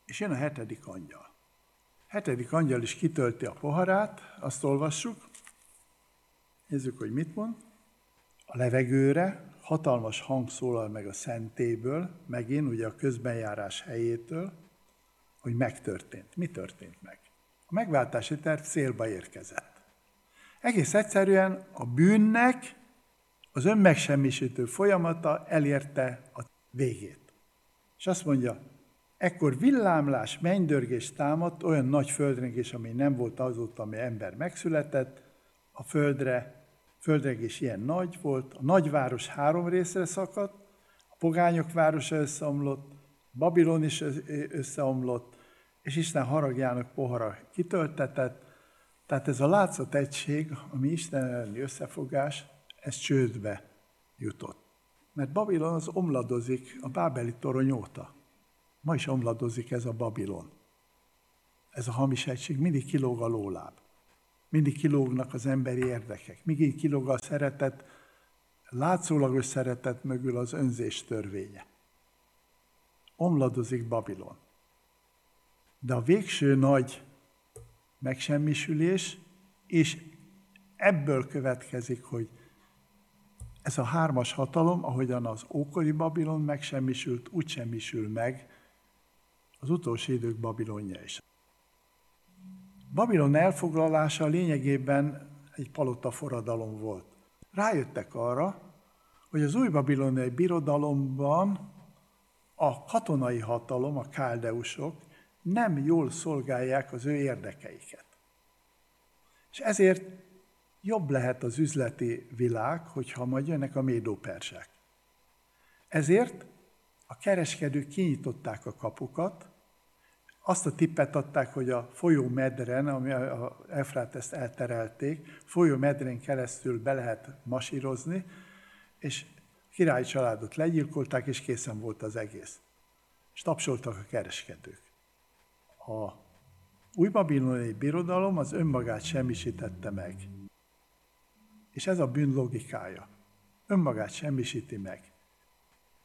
És jön a 7. angyal. 7. angyal is kitölti a poharát, azt olvassuk. Nézzük, hogy mit mond. A levegőre hatalmas hang szólal meg a szentélyből, megint ugye a közbenjárás helyétől, hogy megtörtént. Mi történt meg? A megváltási terv célba érkezett. Egész egyszerűen a bűnnek az önmegsemmisítő folyamata elérte a végét. És azt mondja, ekkor villámlás, mennydörgés támadt, olyan nagy földrengés, ami nem volt azóta, ami ember megszületett, a földrengés ilyen nagy volt, a nagyváros 3 részre szakadt, a pogányok városa összeomlott, Babilon is összeomlott, és Isten haragjának pohara kitöltetett. Tehát ez a látszat egység, ami Isten elleni összefogás, ez csődbe jutott. Mert Babilon az omladozik a bábeli torony óta. Ma is omladozik ez a Babilon. Ez a hamis egység, mindig kilóg a lóláb. Mindig kilógnak az emberi érdekek. Mindig kilóg a szeretet, látszólagos szeretet mögül az önzés törvénye. Omladozik Babilon. De a végső nagy megsemmisülés, és ebből következik, hogy ez a 3. hatalom, ahogyan az ókori Babilon megsemmisült, úgy semmisül meg az utolsó idők Babilonja is. Babilon elfoglalása lényegében egy palota forradalom volt. Rájöttek arra, hogy az új babiloniai birodalomban a katonai hatalom, a káldeusok nem jól szolgálják az ő érdekeiket. És ezért jobb lehet az üzleti világ, hogyha majd jönnek a médó-perzsák. Ezért a kereskedők kinyitották a kapukat, azt a tippet adták, hogy a folyómedren, ami a Eufráteszt elterelték, folyómedren keresztül be lehet masírozni, és a királyi családot legyilkolták, és készen volt az egész. És tapsoltak a kereskedők. A új babiloniai birodalom az önmagát semmisítette meg. És ez a bűn logikája. Önmagát semmisíti meg.